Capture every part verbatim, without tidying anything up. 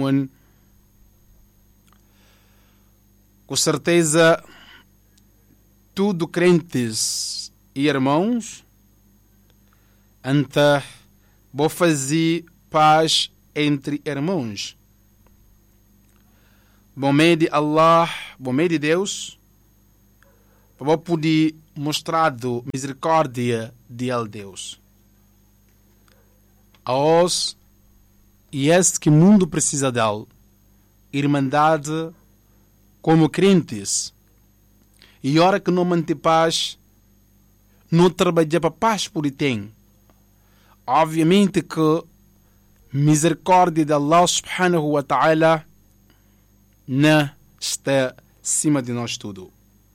muslimun, com certeza, tudo crentes e irmãos, então, vou fazer paz entre irmãos. Bom meio de Allah, bom meio de Deus, vou poder mostrar a misericórdia de Deus. A os, e este que o mundo precisa dele, irmandade como crentes. E hora que não mantém paz, não trabalha para paz por tem. Obviamente que misericórdia de Allah subhanahu wa ta'ala não está acima de nós tudo.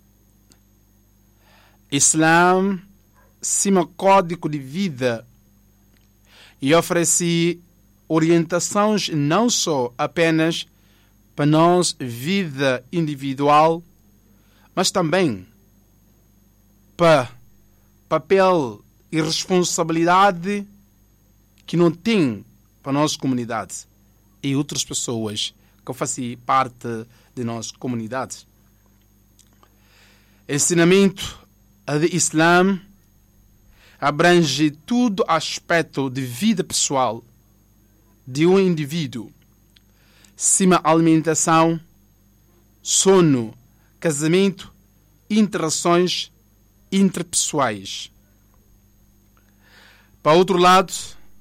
Islã, cima código de vida e oferece orientações não só apenas para nós vida individual, mas também para papel e responsabilidade que não tem para a nossa comunidade e outras pessoas que fazem parte de nossa comunidade. Ensinamento do Islã abrange todo aspecto de vida pessoal de um indivíduo, cima alimentação, sono, casamento, interações interpessoais. Para outro lado,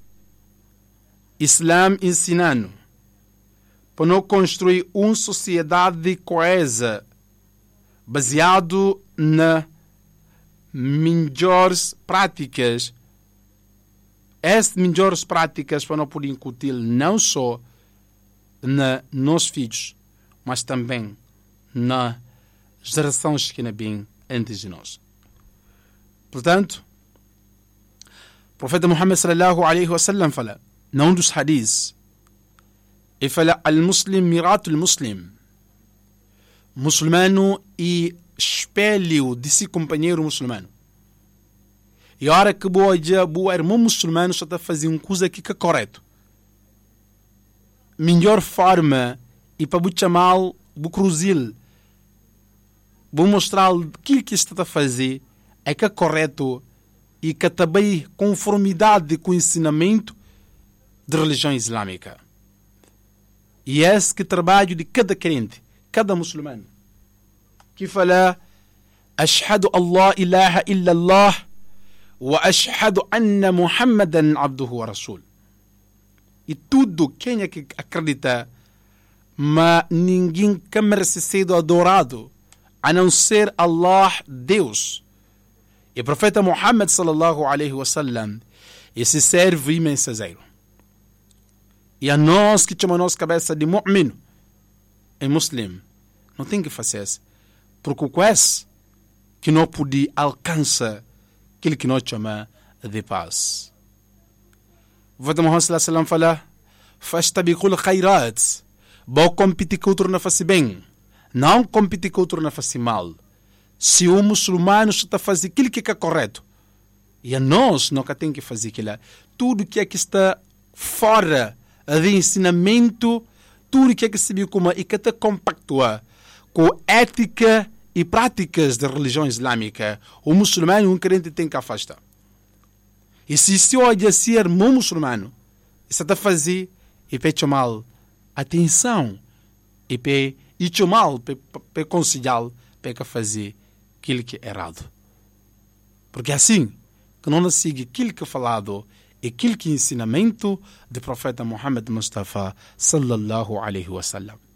Islã ensinando para não construir uma sociedade coesa baseado na melhores práticas. Essas melhores práticas para não poder incutir não só na nossos filhos, mas também na gerações que vêm antes de nós. Portanto, o profeta Muhammad sallallahu alaihi wasallam fala, num dos hadiths, e fala, al-muslim miratul muslim. Muçulmano e espelho de seu companheiro muçulmano. E a hora que boa dia, boa irmão muçulmano só está fazendo uma coisa que é correto. Melhor forma e para você chamar, você cruzil, vou mostrar aquilo que está a fazer é que é correto e que também conformidade com o ensinamento da religião islâmica. E esse que trabalho de cada crente, cada muçulmano, que fala Ashhadu Allah ilaha illallah wa ashhadu anna Muhammadan abduhu wa rasul. E tudo quem é que acredita, mas ninguém que merece ser adorado a não ser Allah, Deus. E o profeta Muhammad sallallahu alaihi wasallam, esse serve e mensageiro. E a nós que chamamos a nossa cabeça de mu'min e muslim, não tem que fazer isso. Porque com esse que não pode alcançar aquilo que nós chamamos de paz. O profeta Muhammad sallallahu alaihi wasallam fala, fastabiqul khairat, vou competir com outro na face bem, não competir com outro na face mal. Se o muçulmano está fazendo aquilo que é correto, e a nós não tem que fazer aquilo, tudo que é que está fora de ensinamento, tudo que é que se viu como e que está compactua com ética e práticas da religião islâmica, o muçulmano, um crente tem que afastar. E se se olha ser um muçulmano, está a fazer e para mal atenção e para mal para aconselhar para fazer aquilo que é errado. Porque assim que não siga aquilo que é falado e aquilo que é ensinamento do profeta Muhammad Mustafa sallallahu alaihi wasallam.